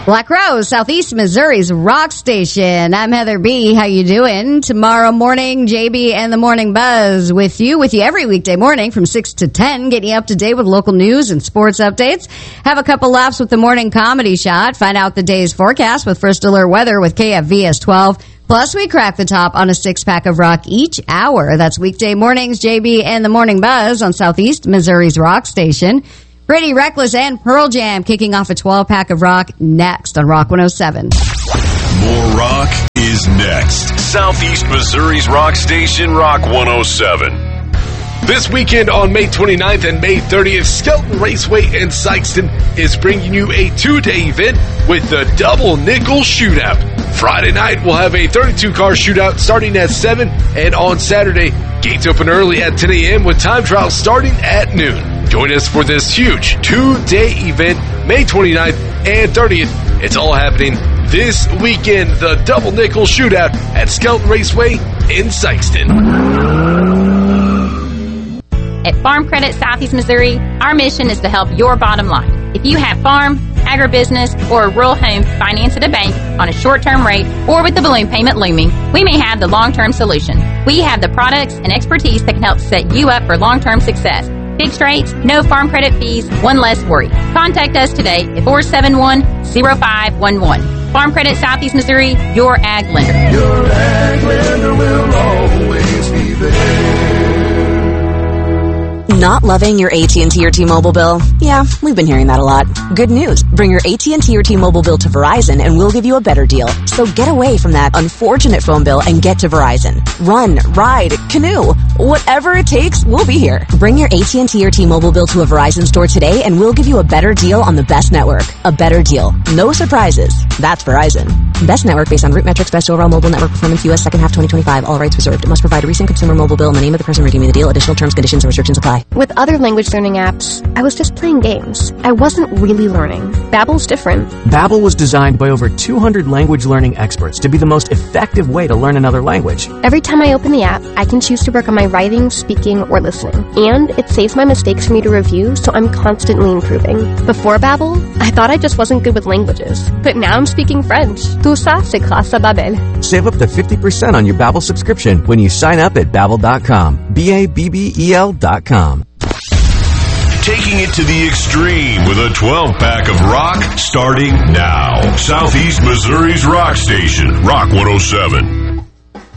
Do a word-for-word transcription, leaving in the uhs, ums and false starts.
Black Rose, Southeast Missouri's rock station. I'm Heather B. How you doing? Tomorrow morning, J B and the Morning Buzz with you, with you every weekday morning from six to ten, getting you up to date with local news and sports updates. Have a couple laughs with the Morning Comedy Shot. Find out the day's forecast with First Alert Weather with K F V S twelve. Plus, we crack the top on a six-pack of rock each hour. That's weekday mornings, J B and the Morning Buzz on Southeast Missouri's rock station. Pretty Reckless and Pearl Jam kicking off a twelve-pack of rock next on Rock one oh seven. More rock is next. Southeast Missouri's rock station, Rock one oh seven. This weekend on May twenty-ninth and May thirtieth, Skelton Raceway in Sikeston is bringing you a two-day event with the Double Nickel Shootout. Friday night, we'll have a thirty-two car shootout starting at seven, and on Saturday, gates open early at ten a.m. with time trials starting at noon. Join us for this huge two-day event, May twenty-ninth and thirtieth. It's all happening this weekend, the Double Nickel Shootout at Skelton Raceway in Sikeston. At Farm Credit Southeast Missouri, our mission is to help your bottom line. If you have farm, agribusiness, or a rural home financed at a bank on a short-term rate or with the balloon payment looming, we may have the long-term solution. We have the products and expertise that can help set you up for long-term success. Fixed rates, no farm credit fees, one less worry. Contact us today at four seven one, zero five one one. Farm Credit Southeast Missouri, your ag lender. Your ag lender will always be there. Not loving your A T and T or T-Mobile bill? Yeah, we've been hearing that a lot. Good news. Bring your A T and T or T-Mobile bill to Verizon and we'll give you a better deal. So get away from that unfortunate phone bill and get to Verizon. Run, ride, canoe. Whatever it takes, we'll be here. Bring your A T and T or T-Mobile bill to a Verizon store today and we'll give you a better deal on the best network. A better deal. No surprises. That's Verizon. Best network based on root metrics, best overall mobile network performance, U S second half twenty twenty-five. All rights reserved. It must provide a recent consumer mobile bill and the name of the person redeeming the deal. Additional terms, conditions, and restrictions apply. With other language learning apps, I was just playing games. I wasn't really learning. Babbel's different. Babbel was designed by over two hundred language learning experts to be the most effective way to learn another language. Every time I open the app, I can choose to work on my writing, speaking, or listening. And it saves my mistakes for me to review, so I'm constantly improving. Before Babbel, I thought I just wasn't good with languages. But now I'm speaking French. Tout ça, c'est grâce à Babbel. Save up to fifty percent on your Babbel subscription when you sign up at Babbel dot com. B A B B E L dot com. Taking it to the extreme with a twelve-pack of rock starting now. Southeast Missouri's rock station, Rock one oh seven.